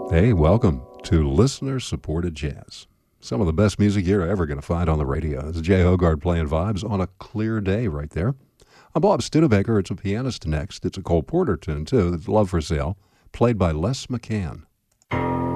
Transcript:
Hey, welcome to listener-supported jazz. Some of the best music you're ever going to find on the radio. It's Jay Hogard playing vibes on a clear day right there. I'm Bob Studebaker. It's a pianist next. It's a Cole Porter tune, too. Love for Sale, played by Les McCann.